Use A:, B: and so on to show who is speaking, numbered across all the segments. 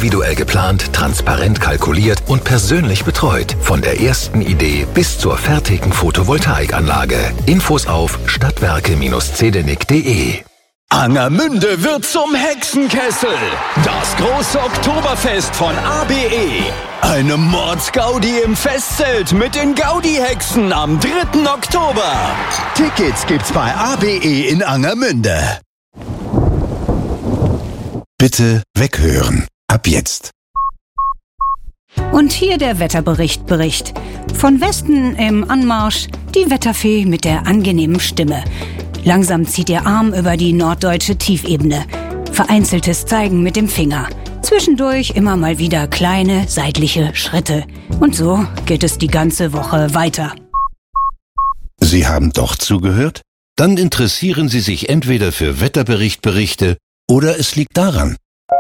A: Individuell geplant, transparent kalkuliert und persönlich betreut. Von der ersten Idee bis zur fertigen Photovoltaikanlage. Infos auf stadtwerke-zedenik.de.
B: Angermünde wird zum Hexenkessel. Das große Oktoberfest von ABE. Eine Mordsgaudi im Festzelt mit den Gaudi-Hexen am 3. Oktober. Tickets gibt's bei ABE in Angermünde.
C: Bitte weghören. Ab jetzt.
D: Und hier der Wetterbericht. Von Westen im Anmarsch die Wetterfee mit der angenehmen Stimme. Langsam zieht ihr Arm über die norddeutsche Tiefebene. Vereinzeltes Zeigen mit dem Finger. Zwischendurch immer mal wieder kleine, seitliche Schritte. Und so geht es die ganze Woche weiter.
C: Sie haben doch zugehört? Dann interessieren Sie sich entweder für Wetterberichte oder es liegt daran.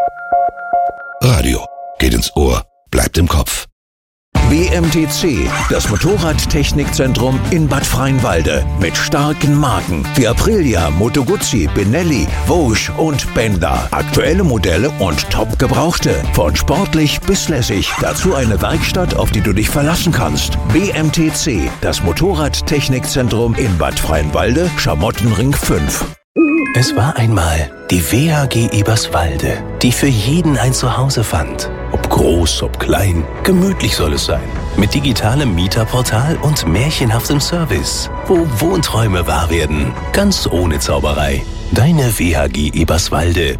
C: Radio geht ins Ohr, bleibt im Kopf.
B: BMTC, das Motorradtechnikzentrum in Bad Freienwalde. Mit starken Marken wie Aprilia, Moto Guzzi, Benelli, Vosges und Benda. Aktuelle Modelle und top gebrauchte. Von sportlich bis lässig. Dazu eine Werkstatt, auf die du dich verlassen kannst. BMTC, das Motorradtechnikzentrum in Bad Freienwalde, Schamottenring 5.
E: Es war einmal die WHG Eberswalde, die für jeden ein Zuhause fand. Ob groß, ob klein, gemütlich soll es sein. Mit digitalem Mieterportal und märchenhaftem Service, wo Wohnträume wahr werden, ganz ohne Zauberei. Deine WHG Eberswalde.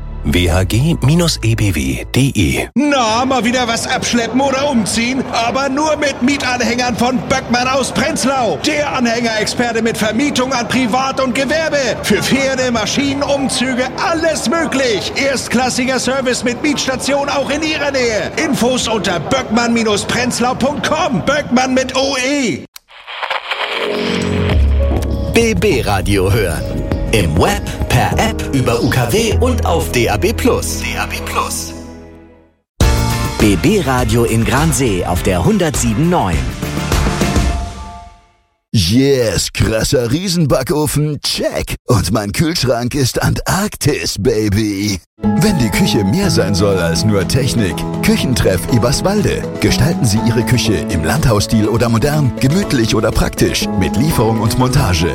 E: WHG-ebw.de.
F: Na, mal wieder was abschleppen oder umziehen? Aber nur mit Mietanhängern von Böckmann aus Prenzlau. Der Anhängerexperte mit Vermietung an Privat und Gewerbe. Für Pferde, Maschinen, Umzüge, alles möglich. Erstklassiger Service mit Mietstation auch in Ihrer Nähe. Infos unter böckmann-prenzlau.com. Böckmann mit OE.
G: BB Radio hören. Im Web, per App, über UKW und auf DAB+. BB Radio in Gransee auf der 107.9.
H: Yes, krasser Riesenbackofen, check. Und mein Kühlschrank ist Antarktis, Baby. Wenn die Küche mehr sein soll als nur Technik, Küchentreff Eberswalde. Gestalten Sie Ihre Küche im Landhausstil oder modern, gemütlich oder praktisch, mit Lieferung und Montage.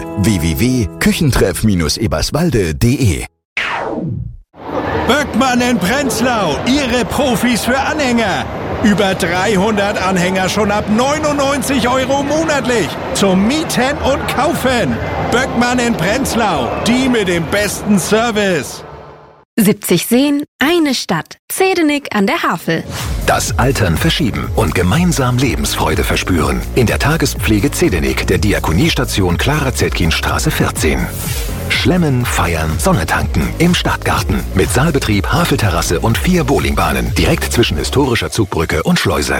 H: www.küchentreff-eberswalde.de.
F: Böckmann in Prenzlau, Ihre Profis für Anhänger. Über 300 Anhänger schon ab 99 € monatlich. Zum Mieten und Kaufen. Böckmann in Prenzlau, die mit dem besten Service.
I: 70 Seen, eine Stadt. Zedenik an der Havel.
A: Das Altern verschieben und gemeinsam Lebensfreude verspüren. In der Tagespflege Zedenik der Diakoniestation Clara-Zetkin-Straße 14. Schlemmen, feiern, Sonne tanken im Stadtgarten. Mit Saalbetrieb, Havelterrasse und 4 Bowlingbahnen. Direkt zwischen historischer Zugbrücke und Schleuse.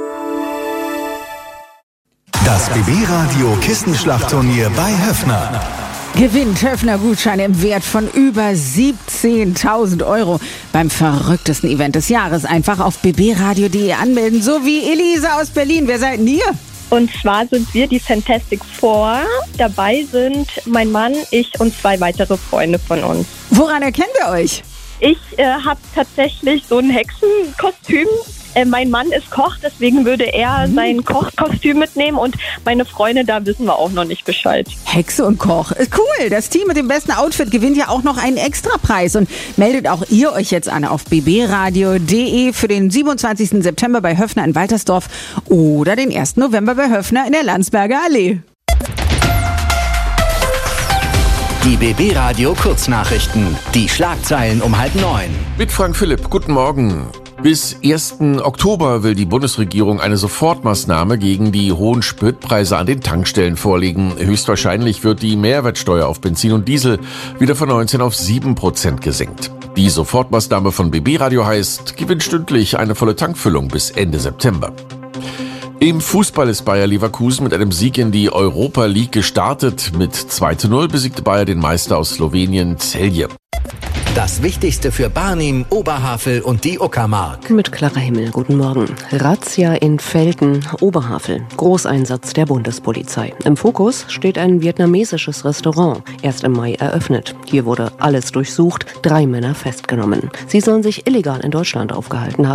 C: Das BB-Radio Kissenschlachtturnier bei Höffner.
J: Gewinnt Höffner Gutscheine im Wert von über 17.000 € beim verrücktesten Event des Jahres. Einfach auf bbradio.de anmelden, so wie Elisa aus Berlin. Wer seid denn ihr?
K: Und zwar sind wir die Fantastic Four. Dabei sind mein Mann, ich und 2 weitere Freunde von uns.
J: Woran erkennen wir euch?
K: Ich habe tatsächlich so ein Hexenkostüm. Mein Mann ist Koch, deswegen würde er sein Kochkostüm mitnehmen und meine Freunde, da wissen wir auch noch nicht Bescheid.
J: Hexe und Koch. Cool, das Team mit dem besten Outfit gewinnt ja auch noch einen Extrapreis. Und meldet auch ihr euch jetzt an auf bbradio.de für den 27. September bei Höffner in Waltersdorf oder den 1. November bei Höffner in der Landsberger Allee.
G: Die BB Radio Kurznachrichten. Die Schlagzeilen um 8:30.
L: Mit Frank Philipp, guten Morgen. Bis 1. Oktober will die Bundesregierung eine Sofortmaßnahme gegen die hohen Spritpreise an den Tankstellen vorlegen. Höchstwahrscheinlich wird die Mehrwertsteuer auf Benzin und Diesel wieder von 19 auf 7% gesenkt. Die Sofortmaßnahme von BB Radio heißt, gewinnt stündlich eine volle Tankfüllung bis Ende September. Im Fußball ist Bayer Leverkusen mit einem Sieg in die Europa League gestartet. Mit 2:0 besiegte Bayer den Meister aus Slowenien Celje.
G: Das Wichtigste für Barnim, Oberhavel und die Uckermark.
M: Mit Clara Himmel, guten Morgen. Razzia in Velten, Oberhavel. Großeinsatz der Bundespolizei. Im Fokus steht ein vietnamesisches Restaurant, erst im Mai eröffnet. Hier wurde alles durchsucht, 3 Männer festgenommen. Sie sollen sich illegal in Deutschland aufgehalten haben.